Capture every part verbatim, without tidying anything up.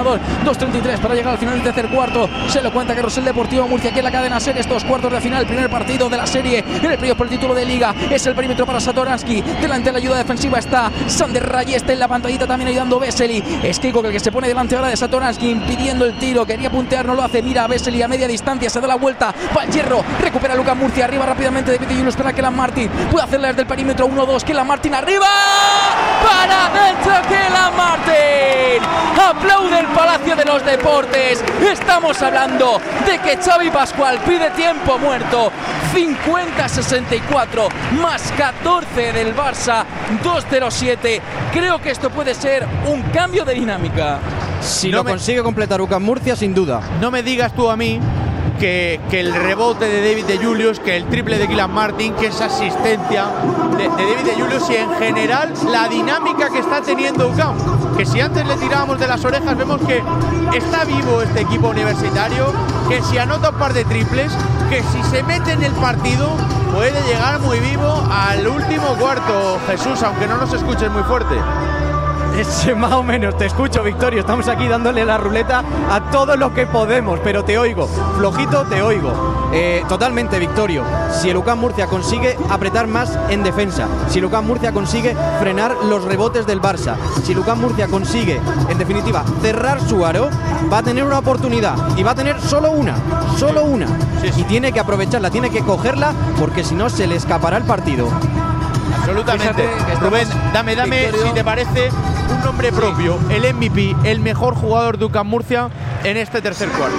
dos treinta y tres para llegar al final del tercer cuarto. Se lo cuenta Carrusel Deportivo Murcia, aquí en la cadena SER. Estos cuartos de final, el primer partido de la serie en el playoff por el título de liga. Es el perímetro para Satoransky. Delante de la ayuda defensiva está Sander Rayeste, en la pantallita también ayudando Vesely. Es Keiko el que se pone delante ahora de Satoransky, impidiendo el tiro. Quería puntear, no lo hace. Mira a Vesely a media distancia, se da la vuelta, va al hierro, recupera Lucas Murcia. Arriba rápidamente de Viti Julius para Kelan Martin. Puede hacerla desde el perímetro. uno dos. Kelan Martin arriba. Para adentro Kelan Martin. Aplaude el Palacio de los Deportes. Estamos hablando de que Xavi Pascual pide tiempo muerto. cincuenta sesenta y cuatro más catorce del Barça, dos cero siete. Creo que esto puede ser un cambio de dinámica. Si no lo me... consigue completar Lucas Murcia, sin duda. No me digas tú a mí que, que el rebote de David de Julius, que el triple de Kelan Martin, que esa asistencia de, de David de Julius y en general la dinámica que está teniendo U C A M. Que si antes le tirábamos de las orejas, vemos que está vivo este equipo universitario, que si anota un par de triples, que si se mete en el partido puede llegar muy vivo al último cuarto. Jesús, aunque no nos escuches muy fuerte. Es más o menos, te escucho, Victorio. Estamos aquí dándole la ruleta a todo lo que podemos, pero te oigo, flojito te oigo. Eh, totalmente, Victorio. Si el U C A M Murcia consigue apretar más en defensa, si el U C A M Murcia consigue frenar los rebotes del Barça, si el U C A M Murcia consigue, en definitiva, cerrar su aro, va a tener una oportunidad y va a tener solo una, solo una. Sí, sí. Y tiene que aprovecharla, tiene que cogerla, porque si no se le escapará el partido. Absolutamente. Rubén, dame, dame, Victorio, si te parece, un nombre propio, sí. El M V P, el mejor jugador de U C A M Murcia en este tercer cuarto.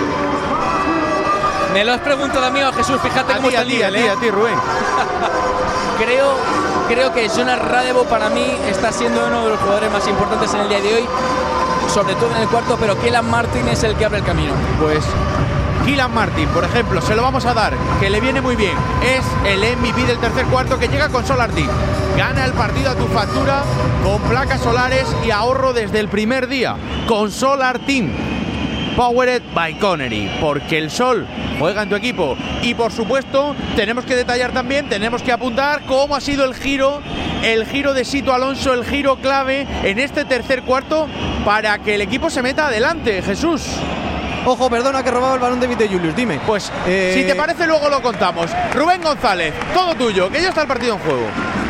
Me lo has preguntado a mí, a Jesús, fíjate a cómo ti, está a el ti, nivel, a ti, ¿eh? a ti, Rubén. creo, creo que Jonas Radevo para mí está siendo uno de los jugadores más importantes en el día de hoy, sobre todo en el cuarto, pero Kelan Martin es el que abre el camino. Pues Kelan Martin, por ejemplo, se lo vamos a dar, que le viene muy bien. Es el M V P del tercer cuarto, que llega con Solar Team. Gana el partido a tu factura con placas solares y ahorro desde el primer día. Con Solar Team, powered by Connery, porque el sol juega en tu equipo. Y por supuesto, tenemos que detallar también, tenemos que apuntar cómo ha sido el giro, el giro de Sito Alonso, el giro clave en este tercer cuarto para que el equipo se meta adelante, Jesús. Ojo, perdona, que robaba el balón de Viti Julius, dime. Pues, eh... si te parece, luego lo contamos. Rubén González, todo tuyo, que ya está el partido en juego.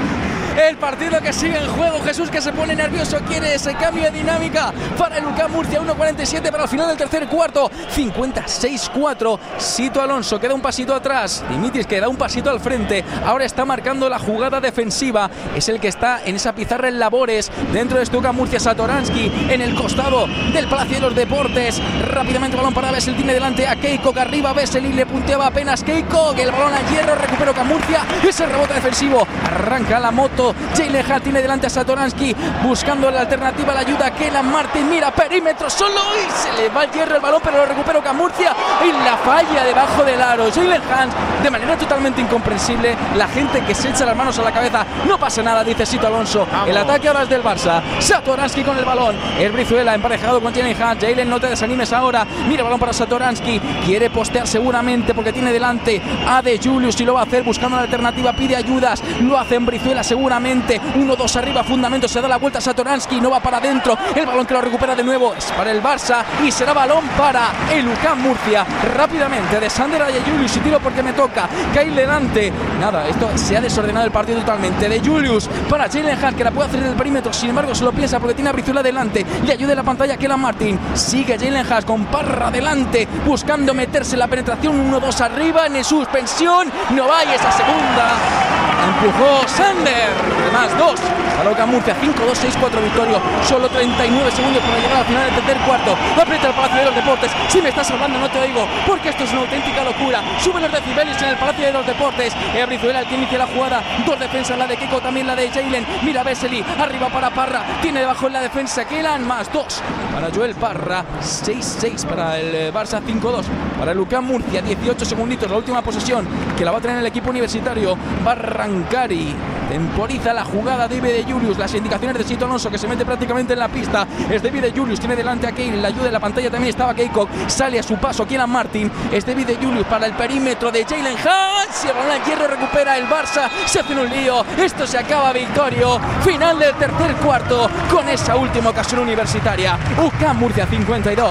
El partido que sigue en juego, Jesús, que se pone nervioso, quiere ese cambio de dinámica para el U C A M Murcia. Uno cuarenta y siete para el final del tercer cuarto, cincuenta y seis cuatro. Sito Alonso queda un pasito atrás, Dimitris que da un pasito al frente, ahora está marcando la jugada defensiva, es el que está en esa pizarra en labores dentro de este U C A M Murcia. Satoransky en el costado del Palacio de los Deportes, rápidamente balón para Vesely, tiene delante a Keiko, que arriba Vesely le punteaba apenas Keiko, que el balón al hierro, recupera U C A M Murcia, ese rebote defensivo, arranca la moto. Jalen Hart tiene delante a Satoransky, buscando la alternativa, la ayuda a Kelan Martin, mira, perímetro solo y se le va el hierro el balón, pero lo recupera U C A M Murcia y la falla debajo del aro. Jalen Hart, de manera totalmente incomprensible, la gente que se echa las manos a la cabeza, no pasa nada, dice Sito Alonso. Vamos. El ataque ahora es del Barça, Satoransky con el balón, el Brizuela emparejado con Jalen Hart. Jalen, no te desanimes ahora, mira el balón para Satoransky, quiere postear seguramente porque tiene delante a De Julius y lo va a hacer buscando la alternativa, pide ayudas, lo hace en Brizuela seguramente. uno dos arriba, Fundamento, se da la vuelta a Satoransky, no va para adentro, el balón que lo recupera de nuevo es para el Barça y será balón para el U C A M Murcia. Rápidamente de Sander a De Julius y tiro porque me toca, cae delante, nada, esto se ha desordenado el partido totalmente. De Julius para Jalen Hart, que la puede hacer en el perímetro, sin embargo se lo piensa porque tiene a Brizuela delante, le ayuda en la pantalla Kelan Martin, sigue Jalen Hart con Parra delante, buscando meterse en la penetración, uno dos arriba, en suspensión, no va y esa segunda empujó Sander, más dos para U C A M Murcia, cinco dos seis cuatro victorio, solo treinta y nueve segundos para llegar al final del tercer cuarto. Aprieta el Palacio de los Deportes, si me estás hablando no te oigo, porque esto es una auténtica locura. Suben los decibelios en el Palacio de los Deportes. Es Brizuela el que inicia la jugada, dos defensas, la de Keiko, también la de Jalen, mira Vesely, arriba para Parra, tiene debajo en la defensa Kelan, más dos para Joel Parra, seis seis para el Barça, cinco dos para el U C A M Murcia, dieciocho segunditos, la última posesión que la va a tener el equipo universitario. Va a arrancar y temporiza la la jugada de David de Julius, las indicaciones de Sito Alonso, que se mete prácticamente en la pista. Es David de Julius, tiene delante a Kane, la ayuda de la pantalla también estaba Keikok, sale a su paso Kylian Martin. Es David de Julius para el perímetro de Jalen Hans, y el balón al hierro, recupera el Barça, se hace un lío, esto se acaba, Victorio. Final del tercer cuarto con esa última ocasión universitaria. U C A M Murcia cincuenta y dos,